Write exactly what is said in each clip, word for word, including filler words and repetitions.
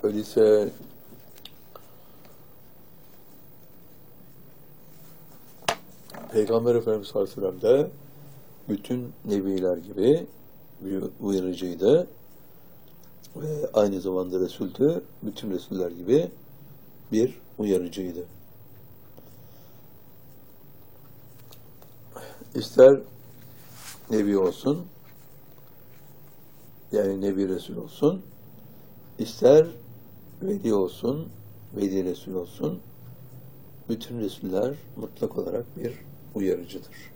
Öyleyse Peygamber Efendimiz sallallahu aleyhi ve sellem de bütün nebiler gibi bir uyarıcıydı ve aynı zamanda Resul'dü. Bütün Resuller gibi bir uyarıcıydı. İster Nebi olsun, yani Nebi Resul olsun, ister Veli olsun, Veli Resul olsun, bütün Resuller mutlak olarak bir uyarıcıdır.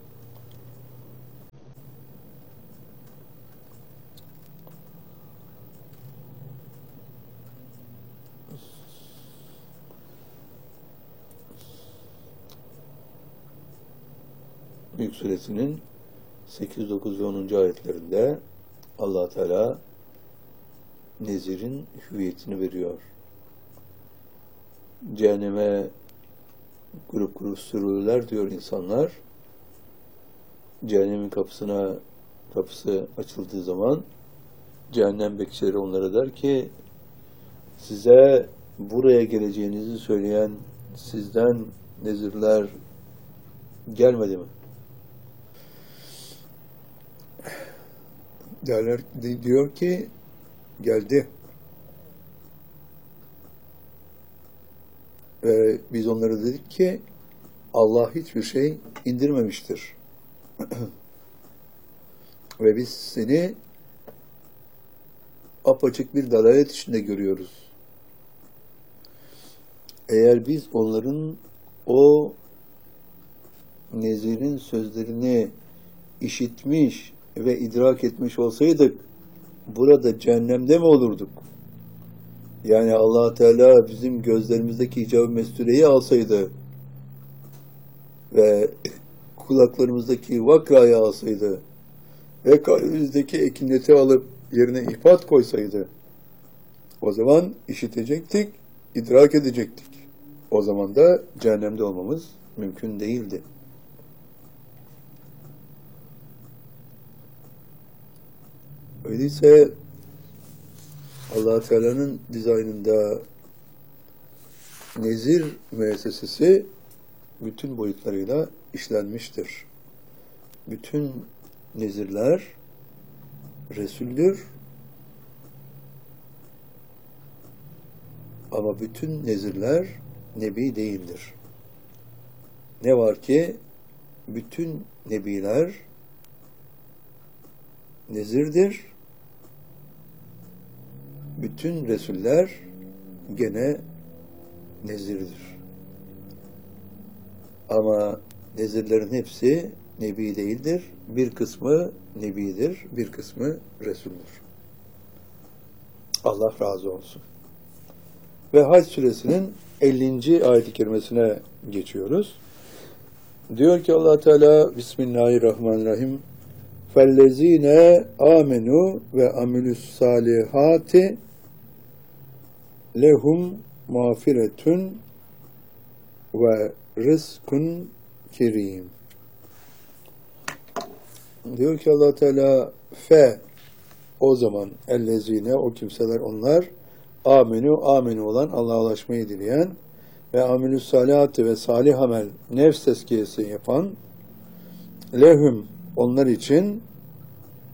Mülk Suresinin sekiz, dokuz ve onuncu ayetlerinde Allah Teala Nezir'in hüviyetini veriyor. Cehenneme grup grup sürülürler diyor insanlar. Cehennemin kapısına kapısı açıldığı zaman cehennem bekçileri onlara der ki size buraya geleceğinizi söyleyen sizden nezirler gelmedi mi? Derler, diyor ki geldi. Ve biz onlara dedik ki Allah hiçbir şey indirmemiştir. Ve biz seni apaçık bir dalalet içinde görüyoruz. Eğer biz onların o nezirin sözlerini işitmiş ve idrak etmiş olsaydık burada cehennemde mi olurduk? Yani Allah Teala bizim gözlerimizdeki icab-ı mestureyi alsaydı ve kulaklarımızdaki vakrayı alsaydı ve kalbimizdeki ekineti alıp yerine ifat koysaydı o zaman işitecektik, idrak edecektik. O zaman da cehennemde olmamız mümkün değildi. Öyleyse Allah Teala'nın dizaynında nezir müessesesi bütün boyutlarıyla işlenmiştir. Bütün nezirler Resul'dür ama bütün nezirler Nebi değildir. Ne var ki bütün nebiler nezirdir. Bütün Resuller gene nezirdir. Ama nezirlerin hepsi Nebi değildir. Bir kısmı Nebidir, bir kısmı Resul'dür. Allah razı olsun. Ve Hac suresinin ellinci ayet-i kerimesine geçiyoruz. Diyor ki Allah Teala Bismillahirrahmanirrahim فَالَّذ۪ينَ آمَنُوا وَعَمِلُوا الصَّالِحَاتِ lehum mağfiretun ve rızkun kerim. Diyor ki Allah Teala fe o zaman ellezine o kimseler onlar amenu amenu olan Allah'a ulaşmayı dileyen ve amelü salihati ve salih amel nefs tezkiyesi yapan lehum onlar için